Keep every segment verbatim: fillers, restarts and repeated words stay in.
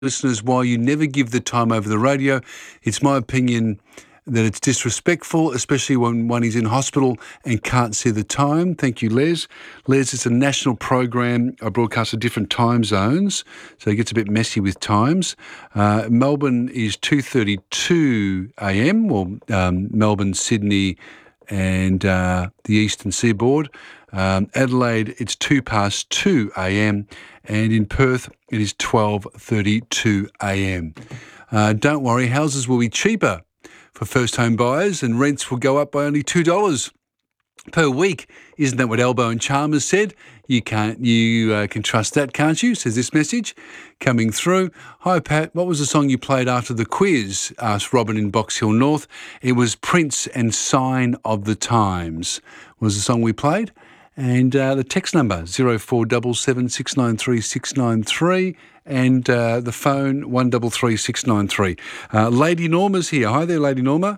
listeners why you never give the time over the radio. It's my opinion that it's disrespectful, especially when one is in hospital and can't see the time. Thank you, Les. Les, it's a national program. I broadcast at different time zones, so it gets a bit messy with times. Uh, Melbourne is two thirty-two a m, well, um, Melbourne, Sydney and uh, the Eastern Seaboard. Um, Adelaide, it's two past two a m, and in Perth, it is twelve thirty-two a m. Uh, don't worry, houses will be cheaper for first home buyers and rents will go up by only two dollars per week. Isn't that what Elbow and Chalmers said? You can't, you uh, can trust that, can't you? Says this message coming through. Hi, Pat. What was the song you played after the quiz? Asked Robin in Box Hill North. It was Prince and Sign of the Times was the song we played. And uh, the text number, zero four seven seven six nine three six nine three, and uh, the phone, one three three six nine three. Uh, Lady Norma's here. Hi there, Lady Norma.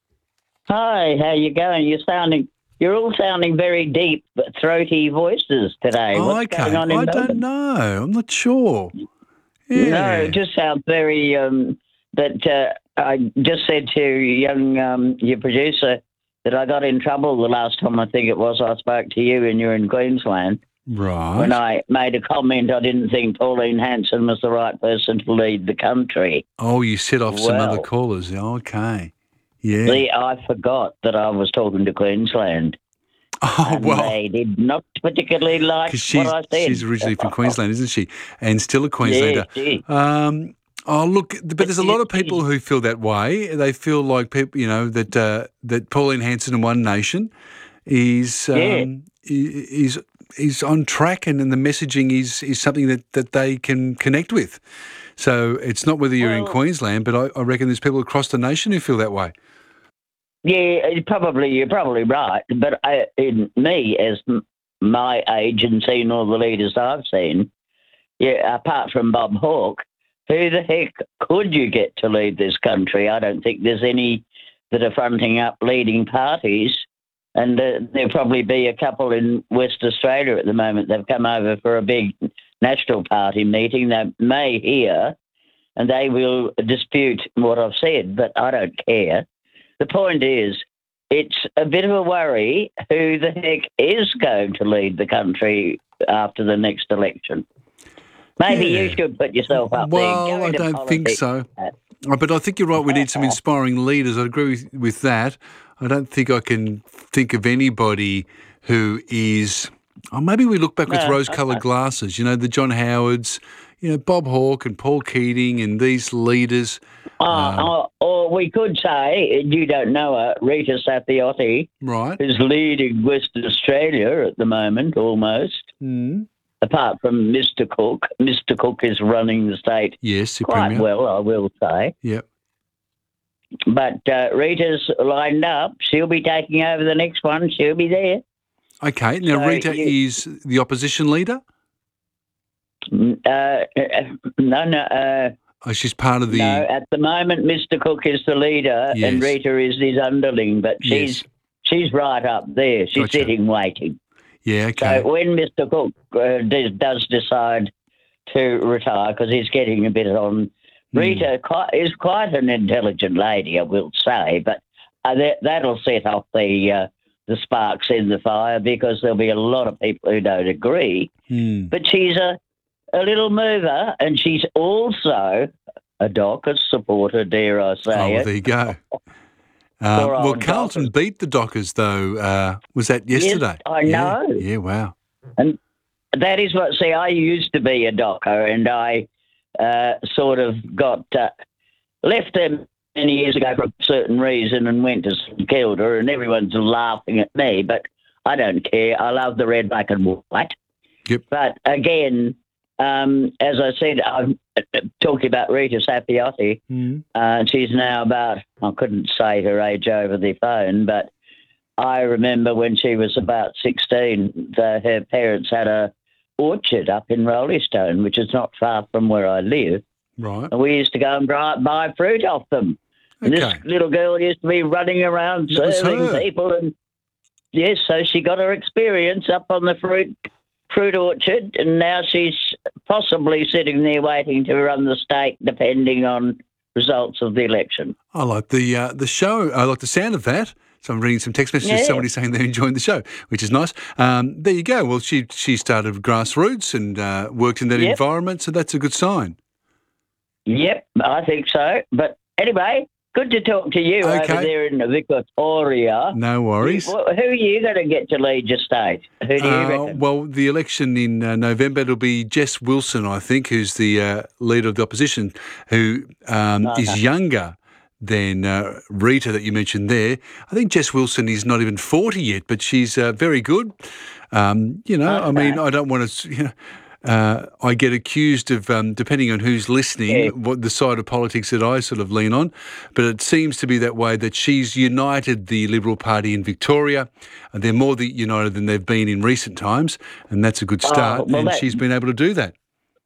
Hi, how you going? You're sounding, you're all sounding very deep, throaty voices today. Oh, What's okay. going on in I don't Melbourne? know. I'm not sure. Yeah. No, it just sounds very, um, but uh, I just said to young, um, your producer, that I got in trouble the last time I think it was I spoke to you and you're in Queensland. Right. When I made a comment, I didn't think Pauline Hanson was the right person to lead the country. Oh, you set off some other Well, callers. Okay. Yeah. See, I forgot that I was talking to Queensland. Oh, and well. they did not particularly like Because she's, what I said. she's originally from Queensland, isn't she? And still a Queenslander. Yes, yes. Um, oh, look, but there's a lot of people who feel that way. They feel like people, you know, that uh, that Pauline Hanson and One Nation is um, Yeah. is is on track, and, and the messaging is is something that, that they can connect with. So it's not whether you're in Well- Queensland, but I, I reckon there's people across the nation who feel that way. Yeah, it probably you're probably right. But I, in me, as m- my age and seeing all the leaders I've seen, yeah, apart from Bob Hawke, who the heck could you get to lead this country? I don't think there's any that are fronting up leading parties. And uh, there'll probably be a couple in West Australia at the moment. They've come over for a big National Party meeting. They may hear, and they will dispute what I've said, but I don't care. The point is, it's a bit of a worry who the heck is going to lead the country after the next election. Maybe Yeah. you should put yourself up Well, there. Go I into don't think politics. so. Uh, But I think you're right. We need some inspiring leaders. I agree with, with that. I don't think I can think of anybody who is. Oh, maybe we look back with No, rose-coloured glasses. You know, the John Howards, you know, Bob Hawke and Paul Keating and these leaders. Uh, or, or we could say, you don't know her, Rita Sapiotti, Right. who's leading Western Australia at the moment, almost. Mm. Apart from Mister Cook. Mister Cook is running the state Yes, the quite Premier. well, I will say. Yep. But uh, Rita's lined up. She'll be taking over the next one. She'll be there. Okay. Now, So Rita you- is the opposition leader. Mm, Uh, uh, no, no, uh, Oh, she's part of the. no. At the moment, Mister Cook is the leader, Yes. and Rita is his underling. But she's Yes. she's right up there. She's Gotcha. sitting waiting. Yeah. Okay. So when Mister Cook uh, does, does decide to retire, because he's getting a bit on, Hmm. Rita quite, is quite an intelligent lady, I will say, but uh, that, that'll set off the uh, the sparks in the fire, because there'll be a lot of people who don't agree. Hmm. But she's a, a little mover, and she's also a Dockers supporter, dare I Oh, say well, it. there you go. Um, Poor well, old Carlton Dockers. beat the Dockers, though. Uh, was that yesterday? I Yeah. know. Yeah, wow. That is what, see, I used to be a docker, and I uh, sort of got uh, left them many years ago for a certain reason and went to St Kilda, and everyone's laughing at me, but I don't care. I love the red, black and white. Yep. But again, um, as I said, I'm talking about Rita Sapiotti. Mm. Uh, she's now about, I couldn't say her age over the phone, but I remember when she was about sixteen, the, her parents had a orchard up in Roleystone, which is not far from where I live. Right. And we used to go and buy, buy fruit off them. And Okay. this little girl used to be running around That was serving her. people. And yes, so she got her experience up on the fruit fruit orchard, and now she's possibly sitting there waiting to run the state, depending on results of the election. I like the uh, the show. I like the sound of that. So I'm reading some text messages. Yeah. Somebody saying they're enjoying the show, which is nice. Um, there you go. Well, she she started grassroots and uh, worked in that Yep. environment, so that's a good sign. Yep, I think so. But anyway, good to talk to you Okay. over there in Victoria. No worries. Who, who are you going to get to lead your state? Who do you Uh, reckon? well, the election in uh, November, it'll be Jess Wilson, I think, who's the uh, leader of the opposition, who um, Okay. is younger than uh, Rita that you mentioned there. I think Jess Wilson is not even forty yet, but she's uh, very good. Um, you know, I mean, Okay. I don't want to, you know, uh, I get accused of, um, depending on who's listening, Yeah. what the side of politics that I sort of lean on. But it seems to be that way, that she's united the Liberal Party in Victoria. And they're more the united than they've been in recent times. And that's a good start. Oh, well, and that- she's been able to do that.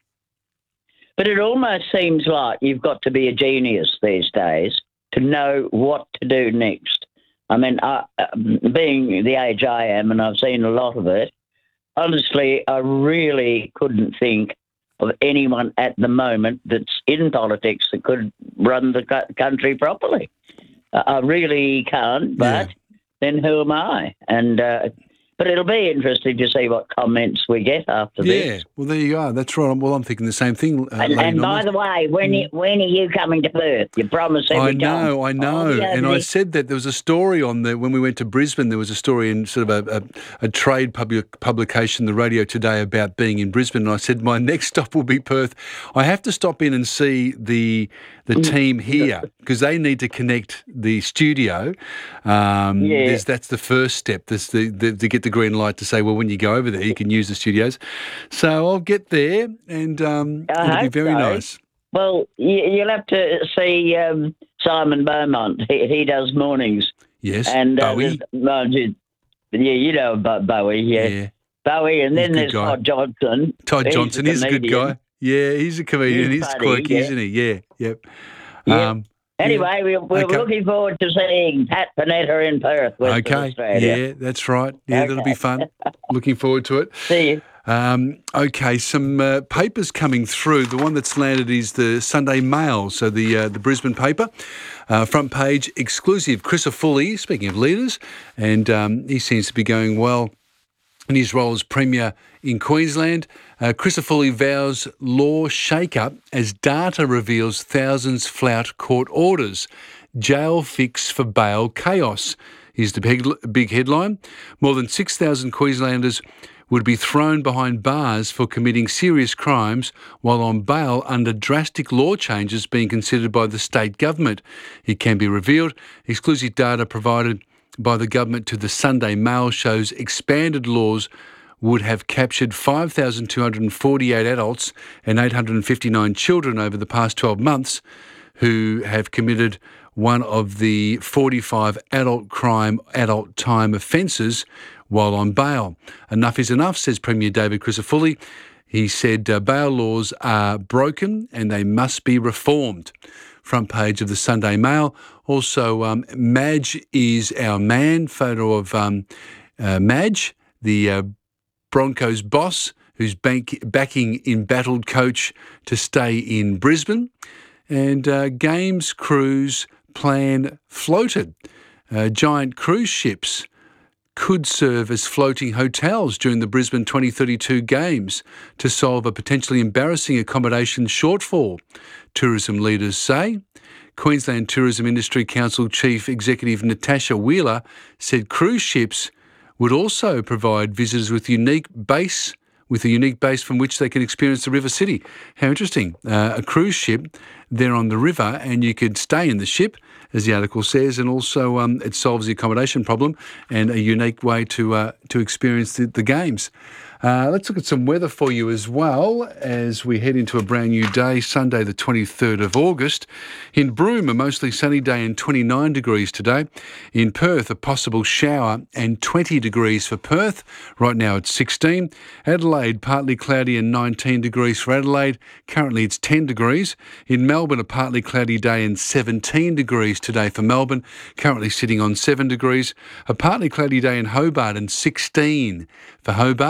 But it almost seems like you've got to be a genius these days to know what to do next. I mean, I, um, being the age I am, and I've seen a lot of it, honestly, I really couldn't think of anyone at the moment that's in politics that could run the co- country properly. Uh, I really can't, but then who am I? And uh, but it'll be interesting to see what comments we get after Yeah. this. Well, there you go. That's right. Well, I'm thinking the same thing. Uh, And, Lady and by Norman. the way, when you, when are you coming to Perth? You promise every I time. know, I know. I'll be over And I there. said that there was a story on the, when we went to Brisbane, there was a story in sort of a, a, a trade public publication, the Radio Today, about being in Brisbane. And I said, my next stop will be Perth. I have to stop in and see the the Mm. team here because they need to connect the studio. Um, Yeah. there's, that's the first step, this, the, the, to get the green light to say, well, when you go over there, you can use the studios. So I'll get there and um, I it'll be hope very so. nice. Well, you, you'll have to see um, Simon Beaumont. He, he does mornings. Yes, And uh, Bowie. there's- no, ju- yeah, you know about Bowie, yeah. Yeah. Bowie, and He's a then good there's guy. Todd Johnson. Todd He's Johnson a is a good comedian. guy. Yeah, he's a comedian. He's He's, funny, quirky, yeah. isn't he? Yeah, yep. Yeah. Um, Anyway, we're, we're Okay. looking forward to seeing Pat Panetta in Perth, Western okay. Australia. Yeah, that's right. Yeah, that'll be Okay. fun. Looking forward to it. See you. Um, okay, some uh, papers coming through. The one that's landed is the Sunday Mail, so the uh, the Brisbane paper. Uh, front page, exclusive. Chris Fully, speaking of leaders, and um, he seems to be going well in his role as Premier in Queensland. Uh, Chris Fully vows law shake-up as data reveals thousands flout court orders. Jail fix for bail chaos is the big, big headline. More than six thousand Queenslanders would be thrown behind bars for committing serious crimes while on bail under drastic law changes being considered by the state government. It can be revealed. Exclusive data provided by the government to the Sunday Mail shows expanded laws would have captured five thousand two hundred forty-eight adults and eight hundred fifty-nine children over the past twelve months who have committed one of the forty-five adult crime, adult time offences while on bail. Enough is enough, says Premier David Crisafulli. He said uh, bail laws are broken and they must be reformed. Front page of the Sunday Mail. Also, um, Madge is our man. Photo of um, uh, Madge, the uh, Broncos boss, who's bank, backing embattled coach to stay in Brisbane. And uh, Games cruise plan floated. Uh, giant cruise ships could serve as floating hotels during the Brisbane twenty thirty-two Games to solve a potentially embarrassing accommodation shortfall, tourism leaders say. Queensland Tourism Industry Council Chief Executive Natasha Wheeler said cruise ships would also provide visitors with unique base with a unique base from which they can experience the river city. How interesting. Uh, a cruise ship there on the river, and you could stay in the ship, as the article says, and also um, it solves the accommodation problem and a unique way to uh, to experience the, the games. Uh, let's look at some weather for you as well as we head into a brand new day, Sunday the twenty-third of August. In Broome, a mostly sunny day and twenty-nine degrees today. In Perth, a possible shower and twenty degrees for Perth. Right now it's sixteen. Adelaide, partly cloudy and nineteen degrees for Adelaide. Currently it's ten degrees. In Melbourne, a partly cloudy day and seventeen degrees today for Melbourne. Currently sitting on seven degrees. A partly cloudy day in Hobart and sixteen for Hobart. Right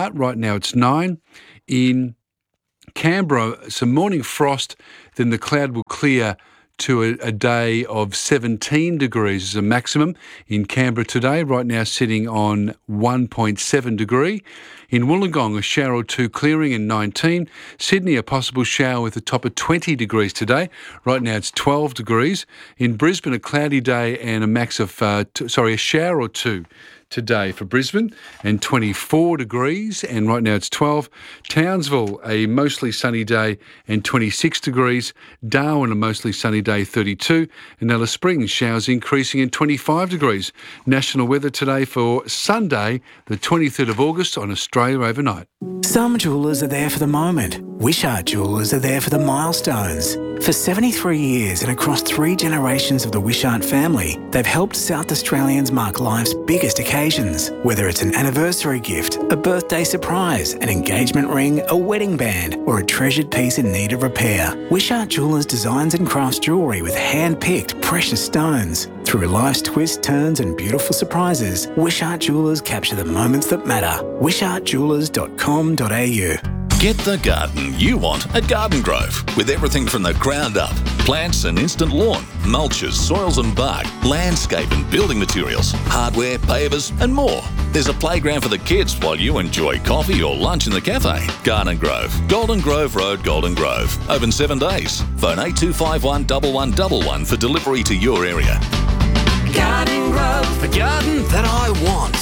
now it's nine. In Canberra, some morning frost, then the cloud will clear to a, a day of seventeen degrees as a maximum. In Canberra today, right now sitting on one point seven degree. In Wollongong, a shower or two clearing and nineteen. Sydney, a possible shower with a top of twenty degrees today. Right now it's twelve degrees. In Brisbane, a cloudy day and a max of, uh, t- sorry, a shower or two today for Brisbane, and twenty-four degrees, and right now it's twelve. Townsville, a mostly sunny day and twenty-six degrees. Darwin, a mostly sunny day, thirty-two. And Alice Springs, showers increasing in twenty-five degrees. National weather today for Sunday, the twenty-third of August on Australia Overnight. Some jewellers are there for the moment. Wishart Jewellers are there for the milestones. For seventy-three years and across three generations of the Wishart family, they've helped South Australians mark life's biggest occasions. Whether it's an anniversary gift, a birthday surprise, an engagement ring, a wedding band, or a treasured piece in need of repair, Wishart Jewellers designs and crafts jewellery with hand-picked precious stones. Through life's twists, turns and beautiful surprises, Wishart Jewellers capture the moments that matter. wishart jewellers dot com dot a u. Get the garden you want at Garden Grove, with everything from the ground up. Plants and instant lawn, mulches, soils and bark, landscape and building materials, hardware, pavers and more. There's a playground for the kids while you enjoy coffee or lunch in the cafe. Garden Grove, Golden Grove Road, Golden Grove. Open seven days. Phone eight two five one, one one one one for delivery to your area. Garden Grove, the garden that I want.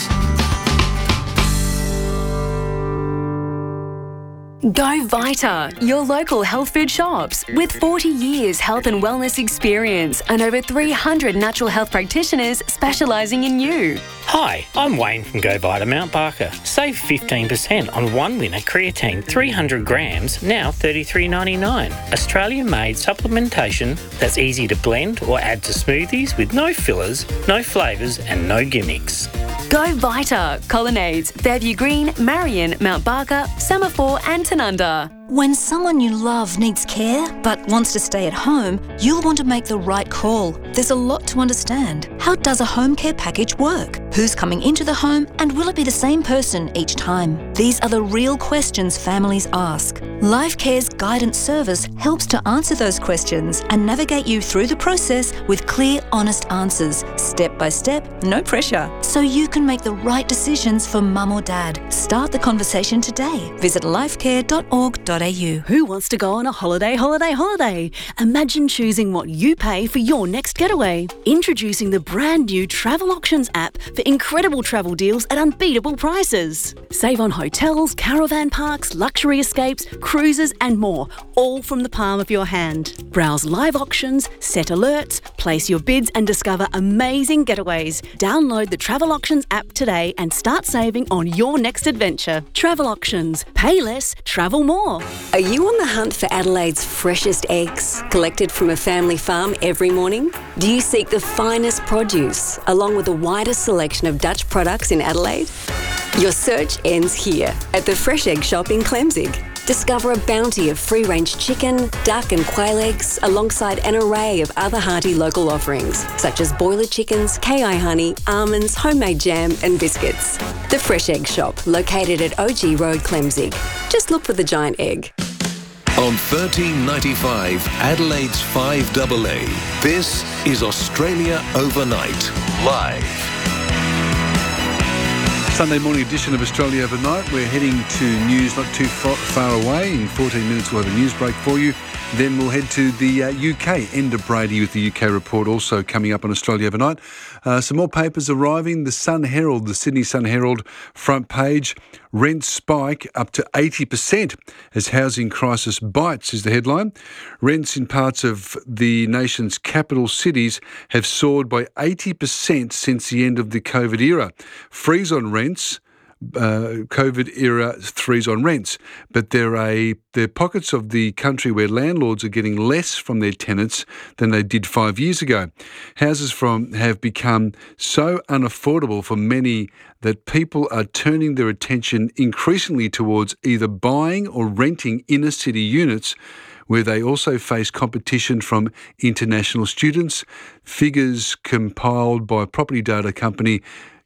Go Vita, your local health food shops. With forty years health and wellness experience and over three hundred natural health practitioners specialising in you. Hi, I'm Wayne from Go Vita Mount Barker. Save fifteen percent on one winner creatine three hundred grams, now thirty-three ninety-nine. Australian-made supplementation that's easy to blend or add to smoothies with no fillers, no flavours and no gimmicks. Go Vita, Colonnades, Fairview Green, Marion, Mount Barker, Semaphore and Tanunda. When someone you love needs care but wants to stay at home, you'll want to make the right call. There's a lot to understand. How does a home care package work? Who's coming into the home and will it be the same person each time? These are the real questions families ask. LifeCare's guidance service helps to answer those questions and navigate you through the process with clear, honest answers, step by step, no pressure, so you can make the right decisions for mum or dad. Start the conversation today. Visit lifecare dot org dot a u. Who wants to go on a holiday, holiday, holiday? Imagine choosing what you pay for your next getaway. Introducing the brand new Travel Auctions app for incredible travel deals at unbeatable prices. Save on hotels, caravan parks, luxury escapes, cruises and more, all from the palm of your hand. Browse live auctions, set alerts, place your bids and discover amazing getaways. Download the Travel Auctions app today and start saving on your next adventure. Travel Auctions. Pay less, travel more. Are you on the hunt for Adelaide's freshest eggs, collected from a family farm every morning? Do you seek the finest produce, along with the widest selection of Dutch products in Adelaide? Your search ends here, at the Fresh Egg Shop in Clemzig. Discover a bounty of free-range chicken, duck and quail eggs, alongside an array of other hearty local offerings, such as boiler chickens, K I honey, almonds, homemade jam and biscuits. The Fresh Egg Shop, located at O G Road, Clemzig. Just look for the giant egg. On thirteen ninety-five, Adelaide's five A A, this is Australia Overnight, live. Sunday morning edition of Australia Overnight. We're heading to news not too far, far away. In fourteen minutes we'll have a news break for you. Then we'll head to the uh, U K. Enda Brady with the U K report also coming up on Australia Overnight. Uh, some more papers arriving. The Sun Herald, the Sydney Sun Herald front page. Rents spike up to eighty percent as housing crisis bites is the headline. Rents in parts of the nation's capital cities have soared by eighty percent since the end of the COVID era. Freeze on rents. Uh, COVID era freeze on rents, but there are a, there are pockets of the country where landlords are getting less from their tenants than they did five years ago. Houses from have become so unaffordable for many that people are turning their attention increasingly towards either buying or renting inner city units, where they also face competition from international students. Figures compiled by property data company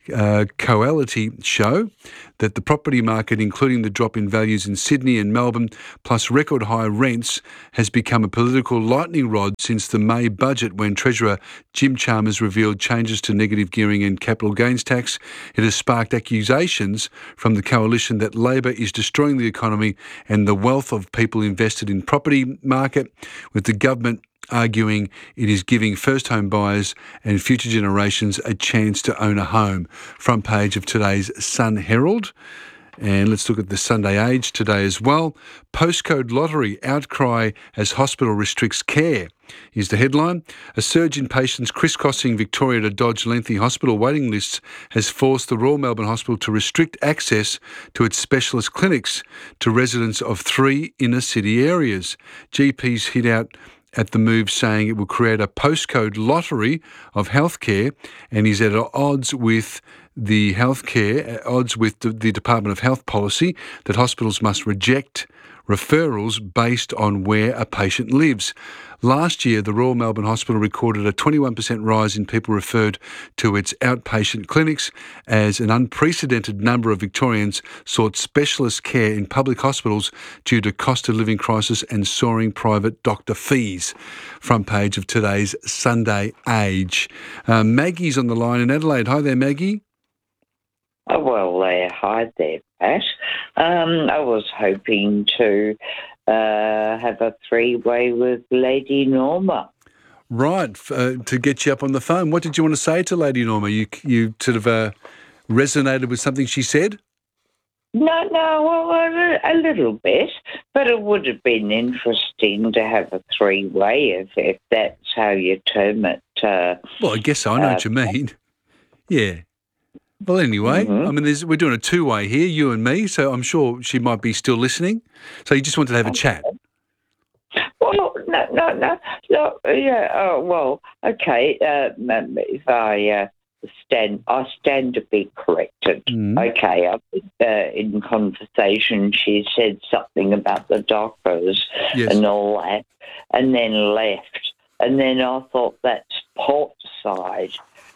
uh, Coality show that the property market, including the drop in values in Sydney and Melbourne, plus record high rents, has become a political lightning rod since the May budget, when Treasurer Jim Chalmers revealed changes to negative gearing and capital gains tax. It has sparked accusations from the coalition that Labor is destroying the economy and the wealth of people invested in property market, with the government arguing it is giving first home buyers and future generations a chance to own a home. Front page of today's Sun Herald. And let's look at the Sunday Age today as well. Postcode lottery, outcry as hospital restricts care. Here's the headline. A surge in patients crisscrossing Victoria to dodge lengthy hospital waiting lists has forced the Royal Melbourne Hospital to restrict access to its specialist clinics to residents of three inner city areas. G Ps hit out at the move, saying it will create a postcode lottery of healthcare, and is at odds with the healthcare, odds with the, the Department of Health policy that hospitals must reject referrals based on where a patient lives. Last year, the Royal Melbourne Hospital recorded a twenty-one percent rise in people referred to its outpatient clinics, as an unprecedented number of Victorians sought specialist care in public hospitals due to cost of living crisis and soaring private doctor fees. Front page of today's Sunday Age. Uh, Maggie's on the line in Adelaide. Hi there, Maggie. Oh, well, uh, hi there, Pat. Um, I was hoping to uh, have a three-way with Lady Norma. Right, uh, to get you up on the phone. What did you want to say to Lady Norma? You you sort of uh, resonated with something she said? No, no, well, a, a little bit, but it would have been interesting to have a three-way if, if that's how you term it. Uh, well, I guess so. I know uh, what you mean. Yeah. Well, anyway, mm-hmm. I mean, there's, we're doing a two-way here, you and me, so I'm sure she might be still listening. So you just wanted to have a chat. Well, no, no, no, no yeah, oh, well, okay, uh, if I uh, stand, I stand to be corrected. Mm. Okay, I think uh, in conversation she said something about the Dockers Yes. and all that, and then left. And then I thought that's Portside.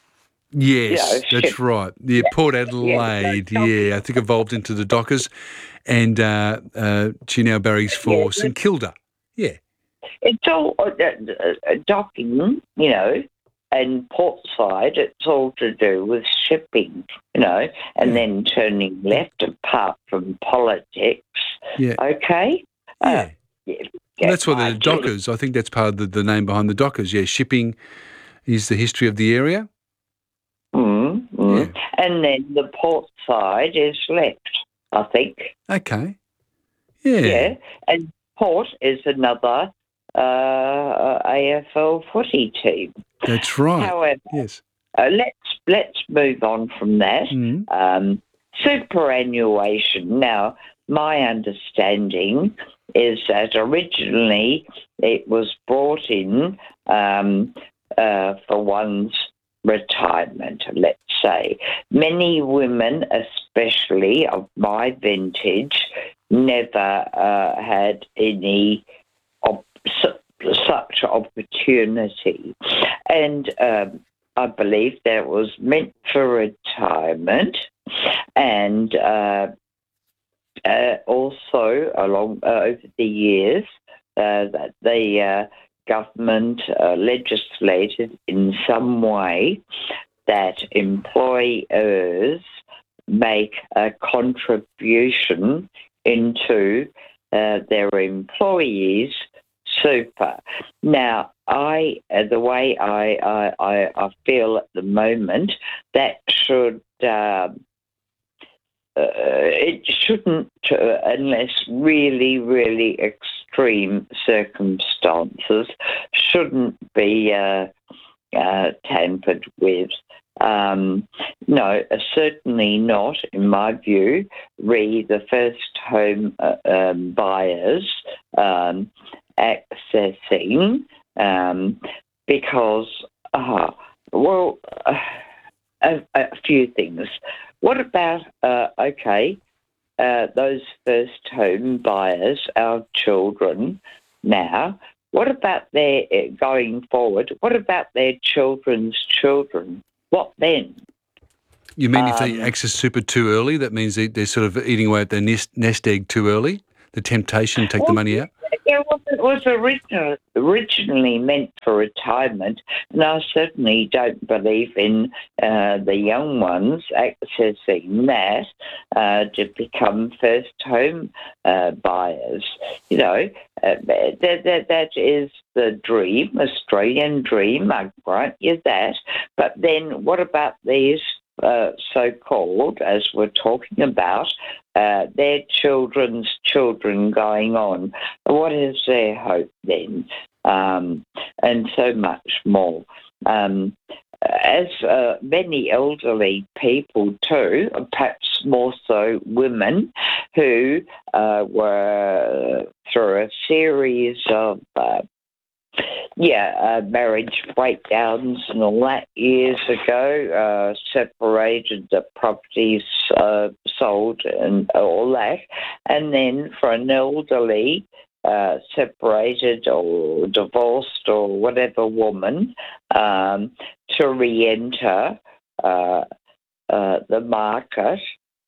Yes, You know, that's ship- right. Yeah, Port Adelaide, yeah, Yeah, I think evolved into the Dockers, and uh, uh, she now barracks for Yeah, St Kilda. Yeah. It's all uh, uh, docking, you know, and Portside, it's all to do with shipping, you know, and then turning left apart from politics. Yeah. Okay? Yeah. Uh, yeah. Well, that's why I the do. Dockers, I think that's part of the, the name behind the Dockers. Yeah, shipping is the history of the area. Mm, mm. Yeah. And then the port side is left, I think. Okay. Yeah. Yeah. And Port is another uh, A F L footy team. That's right. However, Yes. uh, let's let's move on from that. Mm. Um, superannuation. Now, my understanding is that originally it was brought in um, uh, for one's retirement, let's say. Many women, especially of my vintage, never uh, had any op- su- such opportunity. And um, I believe that was meant for retirement, and uh, uh, also along uh, over the years uh, that the uh, government uh, legislated in some way that employers make a contribution into uh, their employees' super. Now, I uh, the way I, I, I, I feel at the moment, that should uh, uh, it shouldn't, uh, unless really, really extreme circumstances, shouldn't be uh, uh, tampered with. Um, no, uh, certainly not, in my view, re the first home uh, um, buyers um, accessing, um, because, uh, well, uh, a, a few things. What about, uh, okay, uh, those first home buyers, our children now, what about their, uh, going forward, what about their children's children? What then? You mean if they Um, access super too early, that means they, they're sort of eating away at their nest, nest egg too early? The temptation to take the money out? It was, it was original, originally meant for retirement, and I certainly don't believe in uh, the young ones accessing that uh, to become first home uh, buyers. You know, uh, that, that, that is the dream, Australian dream, I grant you that. But then what about these uh, so-called, as we're talking about, Uh, their children's children going on? What is their hope then? Um, and so much more. Um, as uh, many elderly people too, perhaps more so women, who uh, were through a series of uh, Yeah, uh, marriage breakdowns and all that years ago, uh, separated, the properties uh, sold and all that. And then for an elderly, uh, separated or divorced or whatever woman um, to re-enter uh, uh, the market,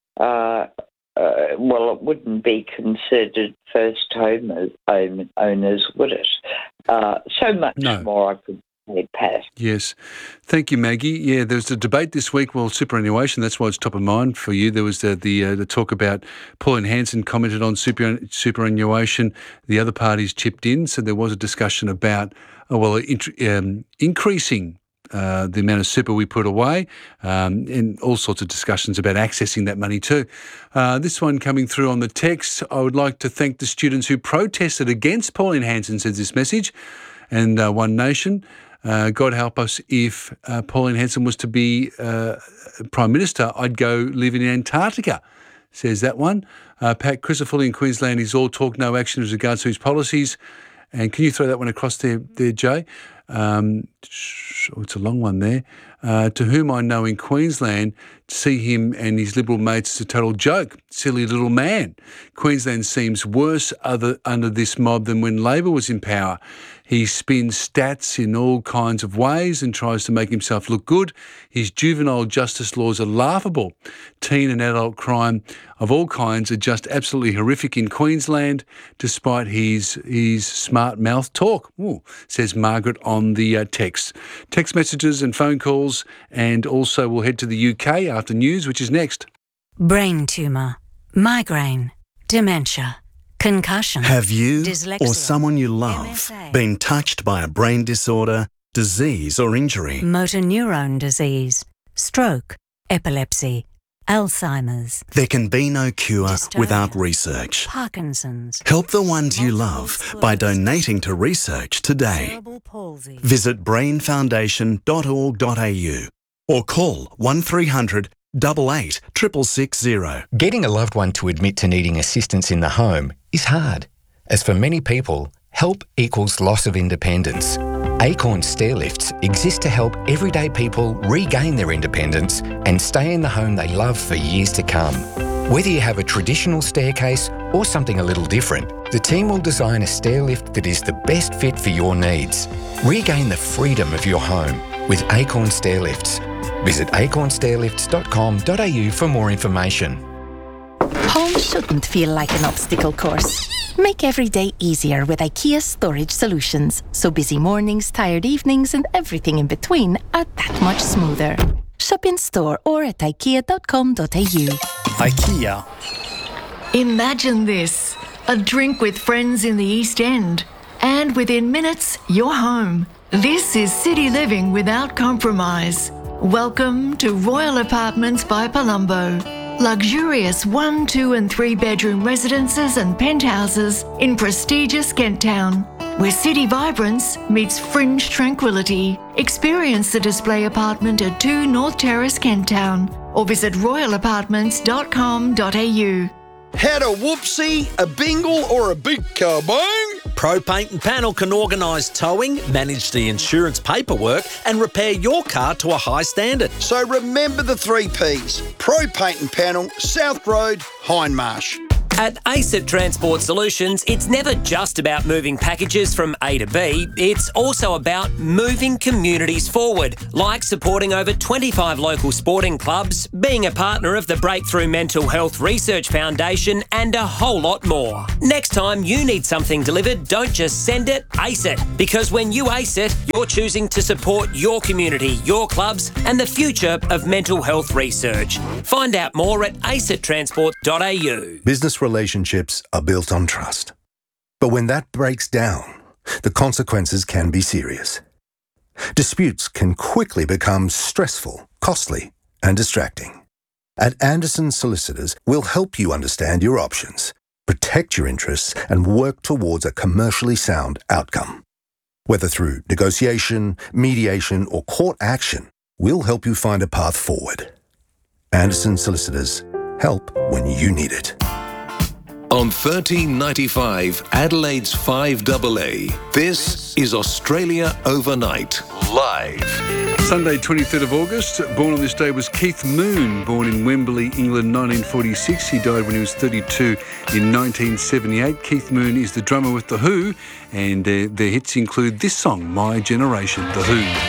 uh, Uh, well, it wouldn't be considered first home home owners, would it? Uh, so much No. more I could say, Pat. Yes. Thank you, Maggie. Yeah, there was a debate this week, well, superannuation, that's why it's top of mind for you. There was the the, uh, the talk about, Pauline Hanson commented on super, superannuation. The other parties chipped in, so there was a discussion about, oh, well, int- um, increasing Uh, the amount of super we put away, um, and all sorts of discussions about accessing that money too. Uh, this one coming through on the text, I would like to thank the students who protested against Pauline Hanson, says this message, and uh, One Nation. Uh, God help us if uh, Pauline Hanson was to be uh, Prime Minister, I'd go live in Antarctica, says that one. Uh, Pat Crisafulli in Queensland is all talk, no action as regards to his policies. And can you throw that one across there, there Jay? Um, oh, it's a long one there. Uh, to whom I know in Queensland, to see him and his Liberal mates is a total joke. Silly little man. Queensland seems worse other, under this mob than when Labor was in power. He spins stats in all kinds of ways and tries to make himself look good. His juvenile justice laws are laughable. Teen and adult crime of all kinds are just absolutely horrific in Queensland, despite his his smart mouth talk, Ooh, says Margaret on the uh, text. Text messages and phone calls, and also we'll head to the U K after news, which is next. Brain tumour, migraine, dementia, concussion. Have you dyslexia, or someone you love M S A, been touched by a brain disorder, disease or injury? motor neurone disease, stroke, epilepsy, Alzheimer's, There can be no cure Dystonia, without research. Parkinson's, Help the ones you love by sclerosis, donating to research today. cerebral palsy. Visit brain foundation dot org dot a u or call one three hundred eight eight six six six zero. Getting a loved one to admit to needing assistance in the home is hard, as for many people, help equals loss of independence. Acorn Stairlifts exist to help everyday people regain their independence and stay in the home they love for years to come. Whether you have a traditional staircase or something a little different, the team will design a stairlift that is the best fit for your needs. Regain the freedom of your home with Acorn Stairlifts. Visit acorn stairlifts dot com dot a u for more information. Home shouldn't feel like an obstacle course. Make every day easier with IKEA Storage Solutions, so busy mornings, tired evenings, and everything in between are that much smoother. Shop in store or at ikea dot com dot a u. IKEA. Imagine this, a drink with friends in the East End, and within minutes, you're home. This is city living without compromise. Welcome to Royal Apartments by Palumbo. Luxurious one, two and three bedroom residences and penthouses in prestigious Kent Town, where city vibrance meets fringe tranquility. Experience the display apartment at two North Terrace, Kent Town, or visit royal apartments dot com dot a u. Had a whoopsie, a bingle, or a big kabang? Pro Paint and Panel can organise towing, manage the insurance paperwork and repair your car to a high standard. So remember the three Ps. Pro Paint and Panel, South Road, Hindmarsh. At ACET Transport Solutions, it's never just about moving packages from A to B, it's also about moving communities forward, like supporting over twenty-five local sporting clubs, being a partner of the Breakthrough Mental Health Research Foundation, and a whole lot more. Next time you need something delivered, don't just send it, ace it. Because when you ace it, you're choosing to support your community, your clubs, and the future of mental health research. Find out more at acet transport dot a u. Business relationships are built on trust. But when that breaks down, the consequences can be serious. Disputes can quickly become stressful, costly, and distracting. At Anderson Solicitors, we'll help you understand your options, protect your interests, and work towards a commercially sound outcome. Whether through negotiation, mediation, or court action, we'll help you find a path forward. Anderson Solicitors, help when you need it. On thirteen ninety-five, Adelaide's five A A, this is Australia Overnight, live. Sunday, twenty-third of August. Born on this day was Keith Moon, born in Wembley, England, nineteen forty-six. He died when he was thirty-two in nineteen seventy-eight. Keith Moon is the drummer with The Who, and uh, their hits include this song, My Generation, The Who.